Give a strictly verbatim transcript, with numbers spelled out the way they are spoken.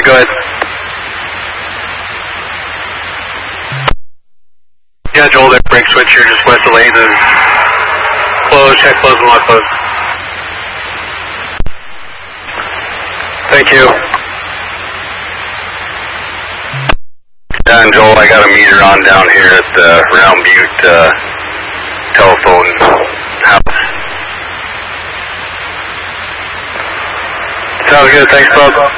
go ahead. Yeah, Joel, there, brake switch here, just west of lanes is closed, check close and lock close. Thank you. Yeah, and Joel, I got a meter on down here at the Round Butte uh, telephone house. Sounds good, thanks, Bob.